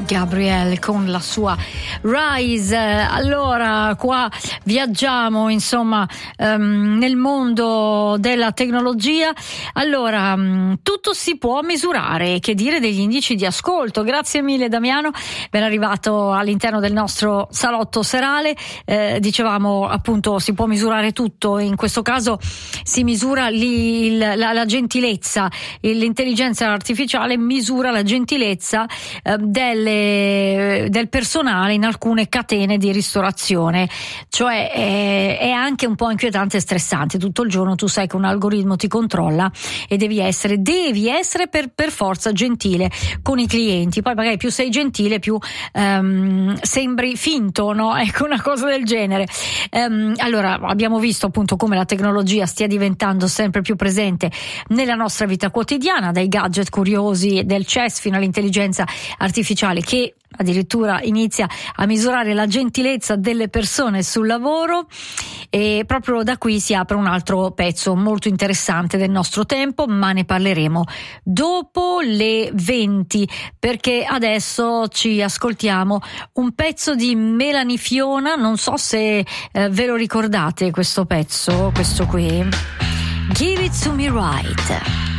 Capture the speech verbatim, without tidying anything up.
Gabriel con la sua Rise. Allora, qua viaggiamo insomma um, nel mondo della tecnologia. Allora, um, tutto si può misurare, che dire degli indici di ascolto. Grazie mille Damiano, ben arrivato all'interno del nostro salotto serale. Eh, dicevamo appunto si può misurare tutto, in questo caso si misura lì il, la, la gentilezza, l'intelligenza artificiale misura la gentilezza eh, delle, del personale in alcune catene di ristorazione, cioè è, è anche un po' inquietante e stressante. Tutto il giorno tu sai che un algoritmo ti controlla e devi essere devi essere per, per forza gentile con i clienti. Poi magari più sei gentile più um, sembri finto, no? Ecco, una cosa del genere. Um, allora abbiamo visto appunto come la tecnologia stia diventando sempre più presente nella nostra vita quotidiana, dai gadget curiosi del C E S fino all'intelligenza artificiale che addirittura inizia a misurare la gentilezza delle persone sul lavoro. E proprio da qui si apre un altro pezzo molto interessante del nostro tempo, ma ne parleremo dopo le venti, perché adesso ci ascoltiamo un pezzo di Melanie Fiona. Non so se eh, ve lo ricordate questo pezzo, questo qui, Give It To Me Right.